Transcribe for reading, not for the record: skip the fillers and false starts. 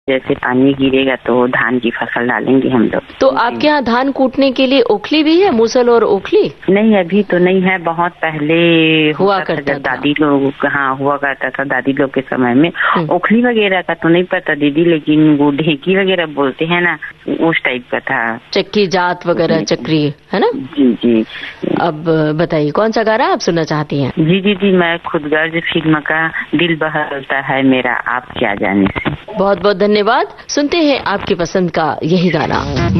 जैसे पानी गिरेगा तो धान की फसल डालेंगे हम लोग। तो आपके यहाँ धान कूटने के लिए ओखली भी है, मूसल और ओखली? नहीं, अभी तो नहीं है, बहुत पहले हुआ करता था। दादी लोग, हाँ हुआ करता था दादी लोग के समय में। ओखली वगैरह का तो नहीं पता दीदी, लेकिन वो ढेकी वगैरह बोलते हैं ना, उस टाइप का था। चक्की जात वगैरह, चक्री, है ना? जी जी। अब बताइए कौन सा गाना आप सुनना चाहती हैं? जी दीदी, मैं खुदगर्ज फिल्म का दिल बहलता है मेरा आप क्या जाने से। बहुत बहुत धन्यवाद। सुनते हैं आपकी पसंद का यही गाना।